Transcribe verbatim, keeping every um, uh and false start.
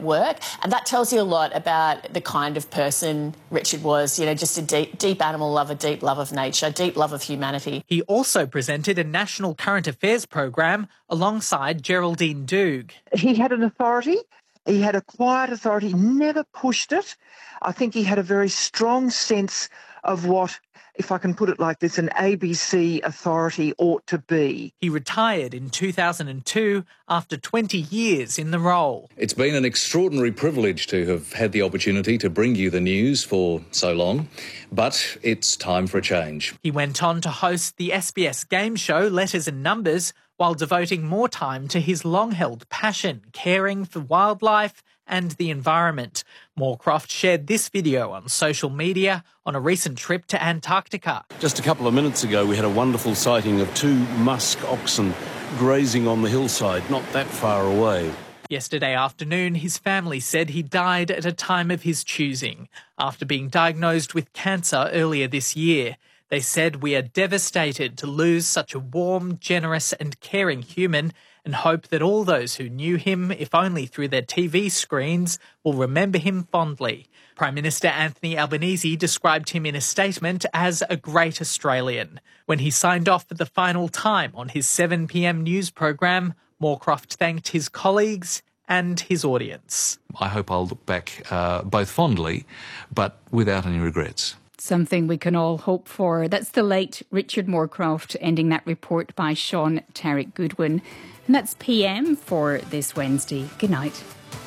at work. And that tells you a lot about the kind of person Richard was, you know, just a deep, deep animal lover, deep love of nature, deep love of humanity. He also presented a national current affairs program alongside Geraldine Doogue. He had an authority. He had a quiet authority, never pushed it. I think he had a very strong sense of what, if I can put it like this, an A B C authority ought to be. He retired in two thousand two after twenty years in the role. It's been an extraordinary privilege to have had the opportunity to bring you the news for so long, but it's time for a change. He went on to host the S B S game show Letters and Numbers, while devoting more time to his long-held passion, caring for wildlife and the environment. Moorcroft shared this video on social media on a recent trip to Antarctica. Just a couple of minutes ago, we had a wonderful sighting of two musk oxen grazing on the hillside, not that far away. Yesterday afternoon, his family said he died at a time of his choosing, after being diagnosed with cancer earlier this year. They said, "We are devastated to lose such a warm, generous and caring human, and hope that all those who knew him, if only through their T V screens, will remember him fondly." Prime Minister Anthony Albanese described him in a statement as a great Australian. When he signed off for the final time on his seven p m news program, Moorcroft thanked his colleagues and his audience. I hope I'll look back uh, both fondly, but without any regrets. Something we can all hope for. That's the late Richard Moorcroft, ending that report by Sean Tarrant Goodwin. And that's P M for this Wednesday. Good night.